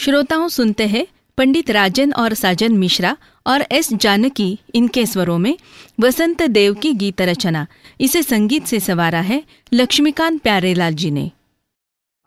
श्रोताओं सुनते हैं पंडित राजन और साजन मिश्रा और एस जानकी इनके स्वरों में वसंत देव की गीत रचना। इसे संगीत से संवारा है लक्ष्मीकांत प्यारेलाल जी ने।